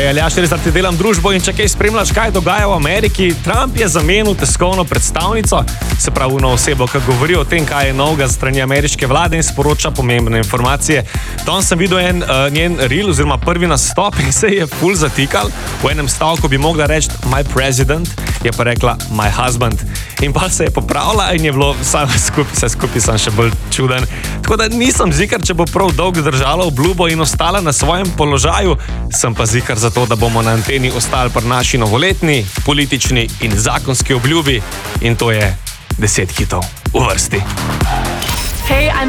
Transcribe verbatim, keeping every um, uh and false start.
Hej, Aljaž, res da ti delam družbo in če kaj spremljaš, kaj dogaja v Ameriki, Trump je zamenil tiskovno predstavnico, se pravi na osebo, ki govori o tem, kaj je novega strani ameriške vlade in sporoča pomembne informacije. Danes sem videl en uh, njen reel oziroma prvi nastop in se je ful zatikal. V enem stavku bi mogla reči my president, je pa rekla my husband. In pa se je popravila in je bilo vse skupaj, vse skupaj sem še bolj čuden. Tako da nisem zikar, če bo prav dolgo držala obljubo in ostala na svojem položaju, sem pa zikar za to, da bomo na anteni ostali pri naši novoletni, politični in zakonski obljubi in to je deset hitov v vrsti.